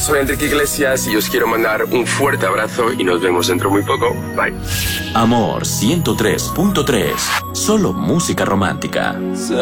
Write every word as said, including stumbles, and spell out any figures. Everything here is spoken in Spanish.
soy Enrique Iglesias y os quiero mandar un fuerte abrazo y nos vemos dentro muy poco. Bye. Amor ciento tres punto tres. Solo música romántica.